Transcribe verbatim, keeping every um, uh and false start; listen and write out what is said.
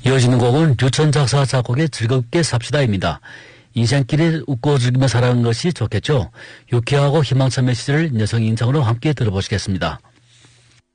이어지는 곡은 류천 작사 작곡의 즐겁게 삽시다입니다. 인생길을 웃고 즐기며 살아가는 것이 좋겠죠. 유쾌하고 희망찬 메시지를 여성 인상으로 함께 들어보시겠습니다.